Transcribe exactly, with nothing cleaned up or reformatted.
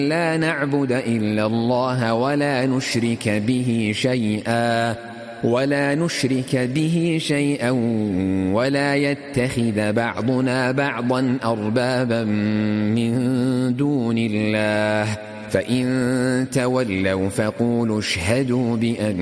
لا نعبد إلا الله ولا نشرك به شيئا ولا نشرك به شيئا ولا يتخذ بعضنا بعضا أربابا من دون الله فإن تولوا فقولوا اشهدوا بأن